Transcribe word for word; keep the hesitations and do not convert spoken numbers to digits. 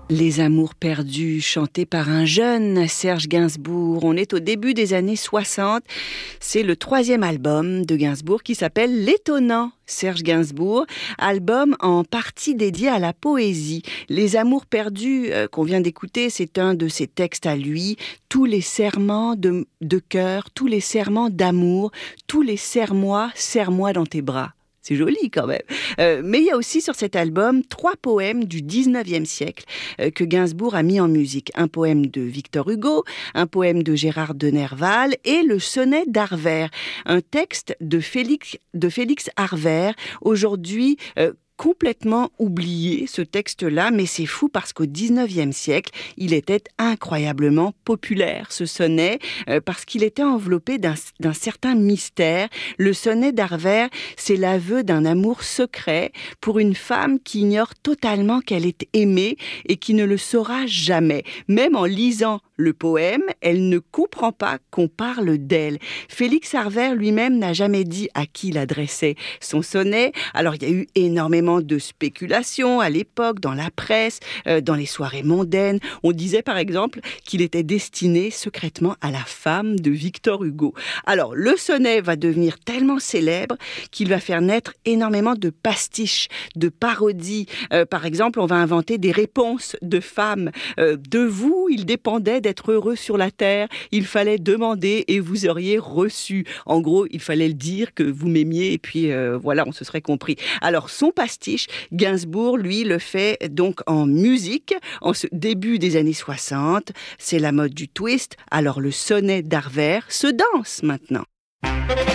Les amours perdus, chantés par un jeune Serge Gainsbourg. On est au début des années soixante. C'est le troisième album de Gainsbourg qui s'appelle L'étonnant Serge Gainsbourg, album en partie dédié à la poésie. Les amours perdus euh, qu'on vient d'écouter, c'est un de ses textes à lui. Tous les serments de, de cœur, tous les serments d'amour, tous les serre-moi, serre-moi dans tes bras. C'est joli quand même. Euh, mais il y a aussi sur cet album trois poèmes du dix-neuvième siècle euh, que Gainsbourg a mis en musique. Un poème de Victor Hugo, un poème de Gérard de Nerval et le sonnet d'Arvert, un texte de Félix, de Félix Arvert, aujourd'hui euh, complètement oublié, ce texte-là, mais c'est fou parce qu'au dix-neuvième siècle, il était incroyablement populaire, ce sonnet, euh, parce qu'il était enveloppé d'un, d'un certain mystère. Le sonnet d'Arvert, c'est l'aveu d'un amour secret pour une femme qui ignore totalement qu'elle est aimée et qui ne le saura jamais. Même en lisant le poème, elle ne comprend pas qu'on parle d'elle. Félix Arvert lui-même n'a jamais dit à qui il adressait son sonnet. Alors il y a eu énormément de spéculations à l'époque, dans la presse, euh, dans les soirées mondaines. On disait par exemple qu'il était destiné secrètement à la femme de Victor Hugo. Alors le sonnet va devenir tellement célèbre qu'il va faire naître énormément de pastiches, de parodies. Euh, par exemple, on va inventer des réponses de femmes. Euh, de vous, il dépendait d'être heureux sur la terre, il fallait demander et vous auriez reçu. En gros, il fallait le dire que vous m'aimiez et puis euh, voilà, on se serait compris. Alors, son pastiche, Gainsbourg, lui, le fait donc en musique, en ce début des années soixante. C'est la mode du twist. Alors, le sonnet d'Arvert se danse maintenant.